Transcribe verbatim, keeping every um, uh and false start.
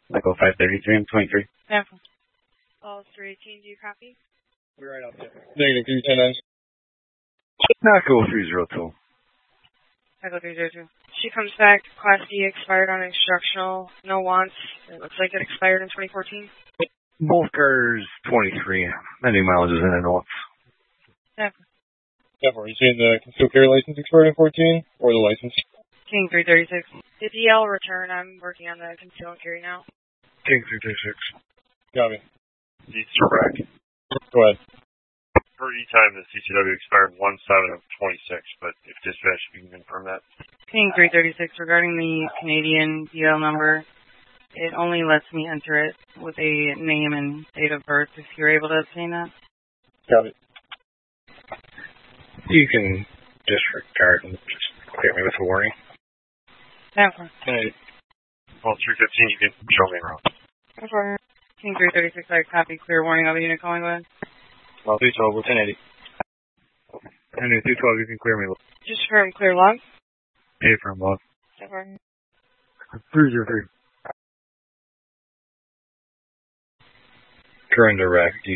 Echo five thirty-three, I'm twenty-three. Yeah. All three eighteen, do you copy? We're right up there. Negative, three ten nine. Echo three zero two. Echo three zero two. She comes back, Class D expired on instructional, no wants. It looks like it expired in twenty fourteen. Both cars twenty-three. Any mileages in and wants. Yeah. Yeah, are you saying the concealed carry license expired in fourteen, or the license? King three thirty-six. The D L return, I'm working on the conceal and carry now. King three thirty-six. Copy. East track. Go ahead. Per E-time, the C C W expired one seven of twenty-six, but if dispatch, you can confirm that. King three thirty-six, regarding the Canadian D L number, it only lets me enter it with a name and date of birth, if you're able to obtain that. Got it. You can disregard and just clear me with a warning. Yeah. Hey. Well, three fifteen, you can show me around. Okay. King three thirty-six, I copy. Clear warning of the unit calling with. Well, three twelve, ten eighty. Henry three twelve, you can clear me. Just firm clear log. Pay for a month. Okay. three zero three. Current direct.